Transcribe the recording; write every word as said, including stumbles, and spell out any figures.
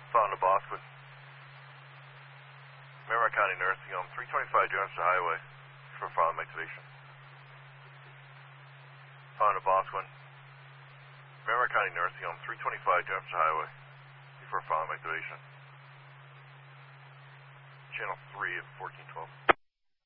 Found a Bosquen. Merrimack County Nursing Home, three twenty-five Johnson Highway for filing activation. Found a Bosquen. Merrimack County Nursing Home, three twenty-five Johnson Highway for filing activation. Channel three of fourteen twelve.